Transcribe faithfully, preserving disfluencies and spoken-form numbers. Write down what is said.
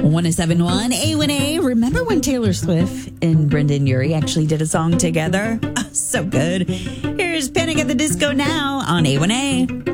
one oh seven point one A one A. Remember when Taylor Swift and Brendan Urie actually did a song together? Oh, so good. Here's Panic at the Disco now on A one A.